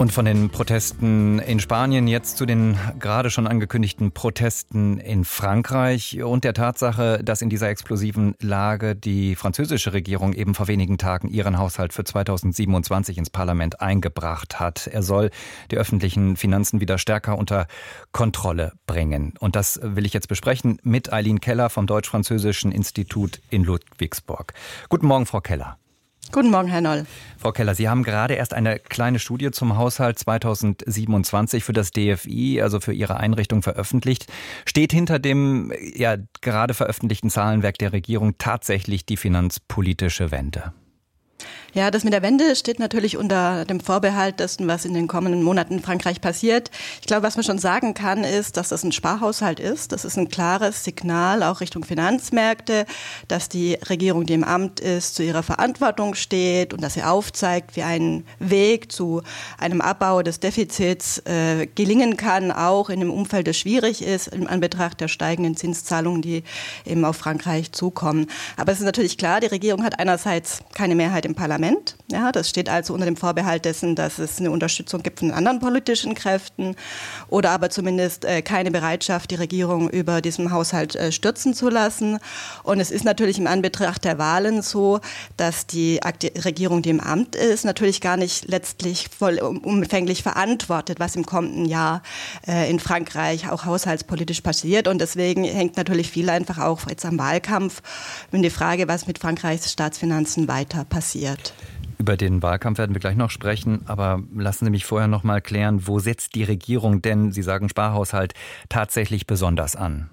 Und von den Protesten in Spanien jetzt zu den gerade schon angekündigten Protesten in Frankreich und der Tatsache, dass in dieser explosiven Lage die französische Regierung eben vor wenigen Tagen ihren Haushalt für 2027 ins Parlament eingebracht hat. Er soll die öffentlichen Finanzen wieder stärker unter Kontrolle bringen. Und das will ich jetzt besprechen mit Eileen Keller vom Deutsch-Französischen Institut in Ludwigsburg. Guten Morgen, Frau Keller. Guten Morgen, Herr Noll. Frau Keller, Sie haben gerade erst eine kleine Studie zum Haushalt 2027 für das DFI, also für Ihre Einrichtung, veröffentlicht. Steht hinter dem gerade veröffentlichten Zahlenwerk der Regierung tatsächlich die finanzpolitische Wende? Ja, das mit der Wende steht natürlich unter dem Vorbehalt dessen, was in den kommenden Monaten in Frankreich passiert. Ich glaube, was man schon sagen kann, ist, dass das ein Sparhaushalt ist. Das ist ein klares Signal auch Richtung Finanzmärkte, dass die Regierung, die im Amt ist, zu ihrer Verantwortung steht und dass sie aufzeigt, wie ein Weg zu einem Abbau des Defizits gelingen kann, auch in einem Umfeld, das schwierig ist, in Anbetracht der steigenden Zinszahlungen, die eben auf Frankreich zukommen. Aber es ist natürlich klar, die Regierung hat einerseits keine Mehrheit im Parlament. Ja, das steht also unter dem Vorbehalt dessen, dass es eine Unterstützung gibt von anderen politischen Kräften oder aber zumindest keine Bereitschaft, die Regierung über diesen Haushalt stürzen zu lassen. Und es ist natürlich im Anbetracht der Wahlen so, dass die Regierung, die im Amt ist, natürlich gar nicht letztlich vollumfänglich verantwortet, was im kommenden Jahr in Frankreich auch haushaltspolitisch passiert. Und deswegen hängt natürlich viel einfach auch jetzt am Wahlkampf und die Frage, was mit Frankreichs Staatsfinanzen weiter passiert. Über den Wahlkampf werden wir gleich noch sprechen, aber lassen Sie mich vorher noch mal klären, wo setzt die Regierung denn, Sie sagen Sparhaushalt, tatsächlich besonders an?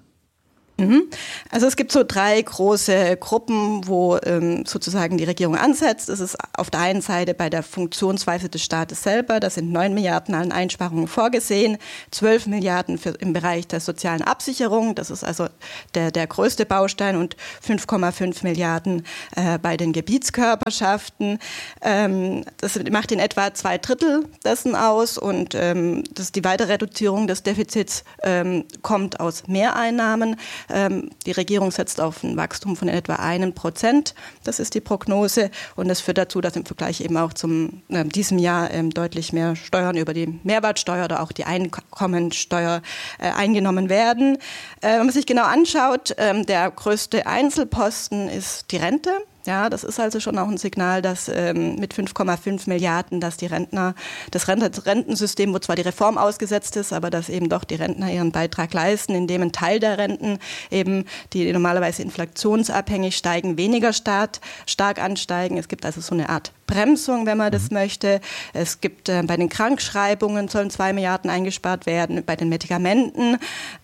Also es gibt so 3 große Gruppen, wo sozusagen die Regierung ansetzt. Es ist auf der einen Seite bei der Funktionsweise des Staates selber. Da sind 9 Milliarden an Einsparungen vorgesehen, 12 Milliarden im Bereich der sozialen Absicherung. Das ist also der größte Baustein und 5,5 Milliarden bei den Gebietskörperschaften. Das macht in etwa 2/3 dessen aus und die weitere Reduzierung des Defizits kommt aus Mehreinnahmen. Die Regierung setzt auf ein Wachstum von etwa 1%. Das ist die Prognose. Und das führt dazu, dass im Vergleich eben auch zum diesem Jahr deutlich mehr Steuern über die Mehrwertsteuer oder auch die Einkommensteuer eingenommen werden. Wenn man sich genau anschaut, der größte Einzelposten ist die Rente. Ja, das ist also schon auch ein Signal, dass mit 5,5 Milliarden, dass das Rentensystem, wo zwar die Reform ausgesetzt ist, aber dass eben doch die Rentner ihren Beitrag leisten, indem ein Teil der Renten eben, die normalerweise inflationsabhängig steigen, weniger stark ansteigen. Es gibt also so eine Art Bremsung, wenn man das möchte. Es gibt bei den Krankschreibungen sollen 2 Milliarden eingespart werden, bei den Medikamenten.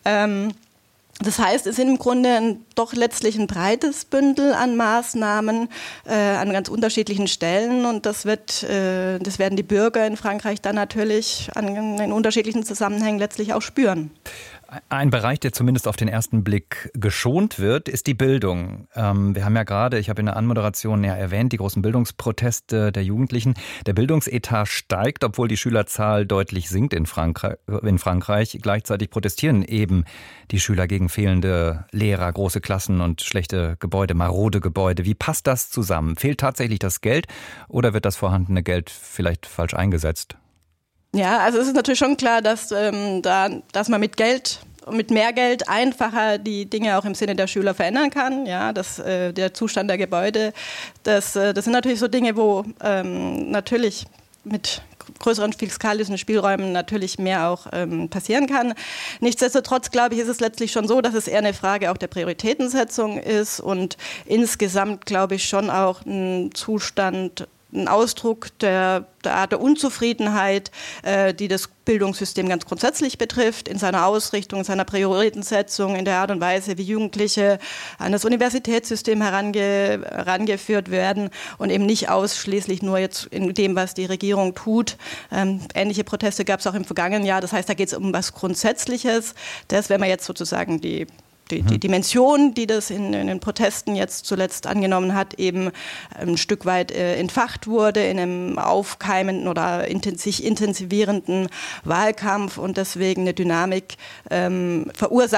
Das heißt, es sind im Grunde doch letztlich ein breites Bündel an Maßnahmen an ganz unterschiedlichen Stellen und das werden die Bürger in Frankreich dann natürlich in unterschiedlichen Zusammenhängen letztlich auch spüren. Ein Bereich, der zumindest auf den ersten Blick geschont wird, ist die Bildung. Wir haben ja gerade, ich habe in der Anmoderation erwähnt, die großen Bildungsproteste der Jugendlichen. Der Bildungsetat steigt, obwohl die Schülerzahl deutlich sinkt in Frankreich. Gleichzeitig protestieren eben die Schüler gegen fehlende Lehrer, große Klassen und schlechte Gebäude, marode Gebäude. Wie passt das zusammen? Fehlt tatsächlich das Geld oder wird das vorhandene Geld vielleicht falsch eingesetzt? Ja, also es ist natürlich schon klar, dass man mit mehr Geld einfacher die Dinge auch im Sinne der Schüler verändern kann. Ja, der Zustand der Gebäude, das sind natürlich so Dinge, wo natürlich mit größeren fiskalischen Spielräumen natürlich mehr auch passieren kann. Nichtsdestotrotz, glaube ich, ist es letztlich schon so, dass es eher eine Frage auch der Prioritätensetzung ist und insgesamt, glaube ich, schon auch ein Zustand, ein Ausdruck der Art der Unzufriedenheit, die das Bildungssystem ganz grundsätzlich betrifft, in seiner Ausrichtung, in seiner Prioritätensetzung, in der Art und Weise, wie Jugendliche an das Universitätssystem herangeführt werden und eben nicht ausschließlich nur jetzt in dem, was die Regierung tut. Ähnliche Proteste gab es auch im vergangenen Jahr. Das heißt, da geht es um was Grundsätzliches. Das, wenn man jetzt sozusagen die Dimension, die das in den Protesten jetzt zuletzt angenommen hat, eben ein Stück weit entfacht wurde in einem aufkeimenden oder sich intensivierenden Wahlkampf und deswegen eine Dynamik verursacht, die ein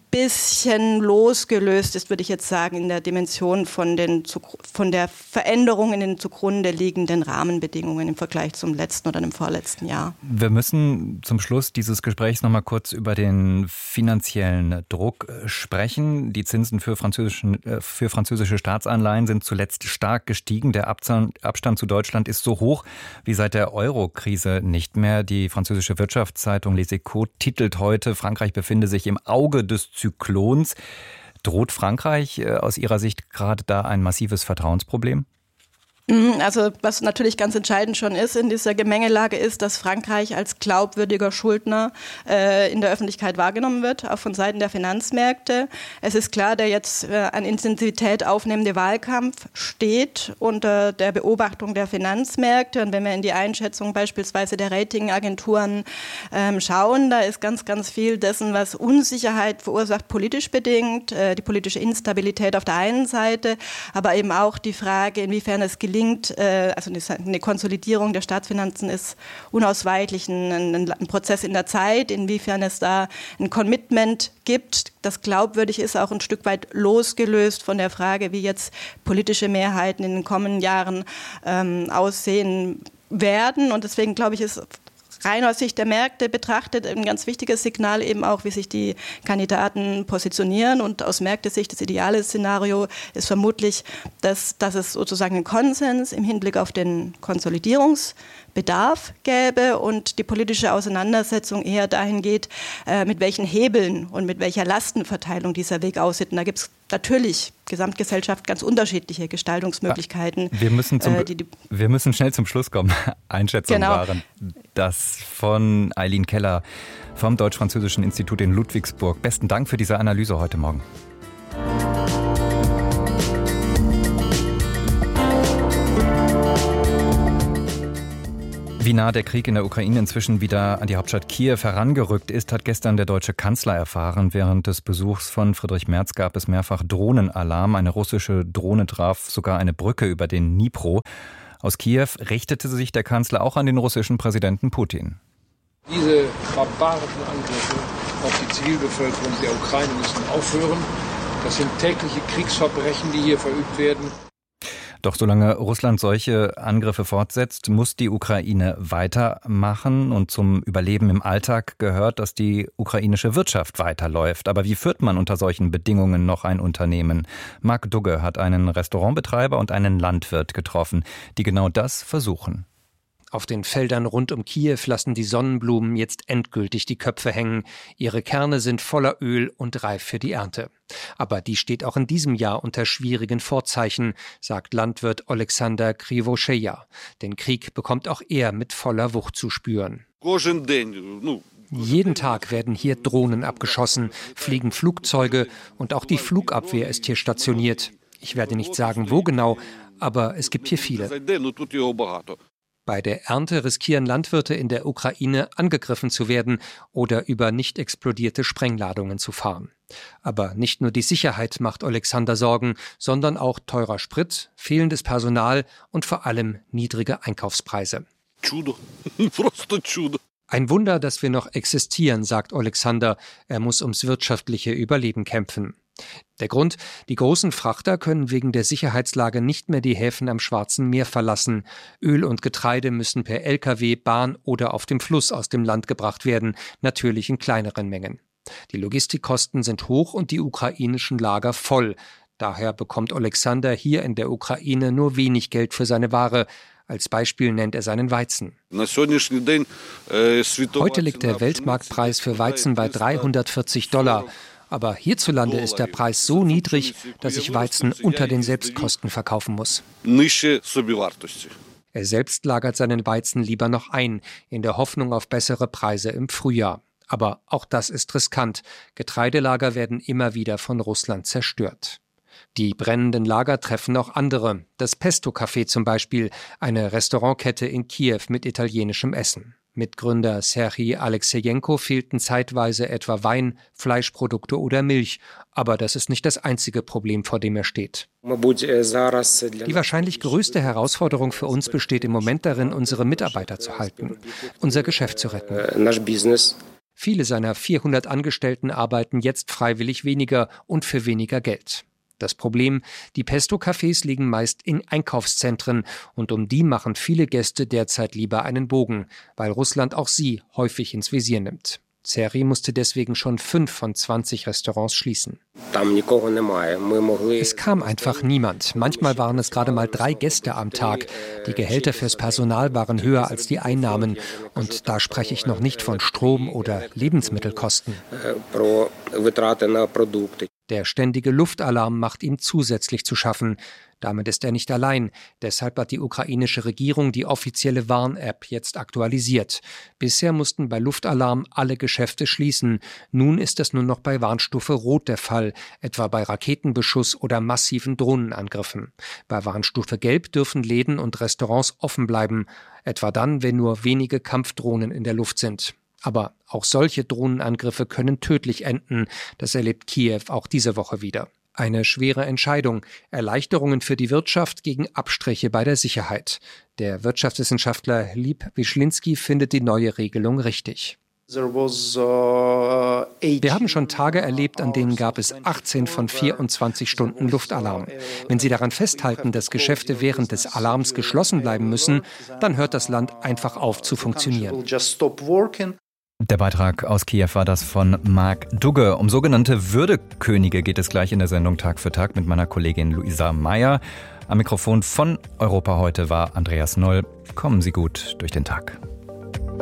bisschen losgelöst ist, würde ich jetzt sagen, in der Dimension von der Veränderung in den zugrunde liegenden Rahmenbedingungen im Vergleich zum letzten oder dem vorletzten Jahr. Wir müssen zum Schluss dieses Gesprächs noch mal kurz über den finanziellen Druck sprechen. Die Zinsen für französische Staatsanleihen sind zuletzt stark gestiegen. Der Abstand zu Deutschland ist so hoch wie seit der Euro-Krise nicht mehr. Die französische Wirtschaftszeitung Les Echos titelt heute, Frankreich befinde sich im Auge des Zyklons. Droht Frankreich aus Ihrer Sicht gerade da ein massives Vertrauensproblem? Also was natürlich ganz entscheidend schon ist in dieser Gemengelage ist, dass Frankreich als glaubwürdiger Schuldner in der Öffentlichkeit wahrgenommen wird, auch von Seiten der Finanzmärkte. Es ist klar, der jetzt an Intensität aufnehmende Wahlkampf steht unter der Beobachtung der Finanzmärkte. Und wenn wir in die Einschätzung beispielsweise der Ratingagenturen schauen, da ist ganz, ganz viel dessen, was Unsicherheit verursacht, politisch bedingt, die politische Instabilität auf der einen Seite, aber eben auch die Frage, inwiefern es gelingt, also eine Konsolidierung der Staatsfinanzen ist unausweichlich ein Prozess in der Zeit, inwiefern es da ein Commitment gibt, das glaubwürdig ist, auch ein Stück weit losgelöst von der Frage, wie jetzt politische Mehrheiten in den kommenden Jahren aussehen werden. Und deswegen glaube ich, ist rein aus Sicht der Märkte betrachtet ein ganz wichtiges Signal eben auch, wie sich die Kandidaten positionieren. Und aus Märktesicht das ideale Szenario ist vermutlich, dass es sozusagen einen Konsens im Hinblick auf den Konsolidierungsbedarf gäbe und die politische Auseinandersetzung eher dahin geht, mit welchen Hebeln und mit welcher Lastenverteilung dieser Weg aussieht. Und da gibt es natürlich Gesamtgesellschaft ganz unterschiedliche Gestaltungsmöglichkeiten. Wir müssen schnell zum Schluss kommen. Einschätzungen waren das von Eileen Keller vom Deutsch-Französischen Institut in Ludwigsburg. Besten Dank für diese Analyse heute Morgen. Wie nah der Krieg in der Ukraine inzwischen wieder an die Hauptstadt Kiew herangerückt ist, hat gestern der deutsche Kanzler erfahren. Während des Besuchs von Friedrich Merz gab es mehrfach Drohnenalarm. Eine russische Drohne traf sogar eine Brücke über den Dnipro. Aus Kiew richtete sich der Kanzler auch an den russischen Präsidenten Putin. Diese barbarischen Angriffe auf die Zivilbevölkerung der Ukraine müssen aufhören. Das sind tägliche Kriegsverbrechen, die hier verübt werden. Doch solange Russland solche Angriffe fortsetzt, muss die Ukraine weitermachen. Und zum Überleben im Alltag gehört, dass die ukrainische Wirtschaft weiterläuft. Aber wie führt man unter solchen Bedingungen noch ein Unternehmen? Marc Dugge hat einen Restaurantbetreiber und einen Landwirt getroffen, die genau das versuchen. Auf den Feldern rund um Kiew lassen die Sonnenblumen jetzt endgültig die Köpfe hängen. Ihre Kerne sind voller Öl und reif für die Ernte. Aber die steht auch in diesem Jahr unter schwierigen Vorzeichen, sagt Landwirt Alexander Krivoscheja. Den Krieg bekommt auch er mit voller Wucht zu spüren. Jeden Tag werden hier Drohnen abgeschossen, fliegen Flugzeuge und auch die Flugabwehr ist hier stationiert. Ich werde nicht sagen, wo genau, aber es gibt hier viele. Bei der Ernte riskieren Landwirte in der Ukraine, angegriffen zu werden oder über nicht explodierte Sprengladungen zu fahren. Aber nicht nur die Sicherheit macht Alexander Sorgen, sondern auch teurer Sprit, fehlendes Personal und vor allem niedrige Einkaufspreise. Ein Wunder, dass wir noch existieren, sagt Alexander. Er muss ums wirtschaftliche Überleben kämpfen. Der Grund: Die großen Frachter können wegen der Sicherheitslage nicht mehr die Häfen am Schwarzen Meer verlassen. Öl und Getreide müssen per Lkw, Bahn oder auf dem Fluss aus dem Land gebracht werden, natürlich in kleineren Mengen. Die Logistikkosten sind hoch und die ukrainischen Lager voll. Daher bekommt Alexander hier in der Ukraine nur wenig Geld für seine Ware. Als Beispiel nennt er seinen Weizen. Heute liegt der Weltmarktpreis für Weizen bei $340. Aber hierzulande ist der Preis so niedrig, dass ich Weizen unter den Selbstkosten verkaufen muss. Er selbst lagert seinen Weizen lieber noch ein, in der Hoffnung auf bessere Preise im Frühjahr. Aber auch das ist riskant. Getreidelager werden immer wieder von Russland zerstört. Die brennenden Lager treffen auch andere. Das Pesto Café zum Beispiel, eine Restaurantkette in Kiew mit italienischem Essen. Mitgründer Serhij Alexejenko fehlten zeitweise etwa Wein, Fleischprodukte oder Milch. Aber das ist nicht das einzige Problem, vor dem er steht. Die wahrscheinlich größte Herausforderung für uns besteht im Moment darin, unsere Mitarbeiter zu halten, unser Geschäft zu retten. Viele seiner 400 Angestellten arbeiten jetzt freiwillig weniger und für weniger Geld. Das Problem, die Pesto-Cafés liegen meist in Einkaufszentren und um die machen viele Gäste derzeit lieber einen Bogen, weil Russland auch sie häufig ins Visier nimmt. Zeri musste deswegen schon 5 von 20 Restaurants schließen. Es kam einfach niemand. Manchmal waren es gerade mal 3 Gäste am Tag. Die Gehälter fürs Personal waren höher als die Einnahmen. Und da spreche ich noch nicht von Strom- oder Lebensmittelkosten. Der ständige Luftalarm macht ihm zusätzlich zu schaffen. Damit ist er nicht allein. Deshalb hat die ukrainische Regierung die offizielle Warn-App jetzt aktualisiert. Bisher mussten bei Luftalarm alle Geschäfte schließen. Nun ist es nur noch bei Warnstufe Rot der Fall, etwa bei Raketenbeschuss oder massiven Drohnenangriffen. Bei Warnstufe Gelb dürfen Läden und Restaurants offen bleiben, etwa dann, wenn nur wenige Kampfdrohnen in der Luft sind. Aber auch solche Drohnenangriffe können tödlich enden. Das erlebt Kiew auch diese Woche wieder. Eine schwere Entscheidung. Erleichterungen für die Wirtschaft gegen Abstriche bei der Sicherheit. Der Wirtschaftswissenschaftler Lieb Wischlinski findet die neue Regelung richtig. Wir haben schon Tage erlebt, an denen gab es 18 von 24 Stunden Luftalarm. Wenn Sie daran festhalten, dass Geschäfte während des Alarms geschlossen bleiben müssen, dann hört das Land einfach auf zu funktionieren. Der Beitrag aus Kiew war das von Marc Dugge. Um sogenannte Würdekönige geht es gleich in der Sendung Tag für Tag mit meiner Kollegin Luisa Meyer. Am Mikrofon von Europa heute war Andreas Noll. Kommen Sie gut durch den Tag.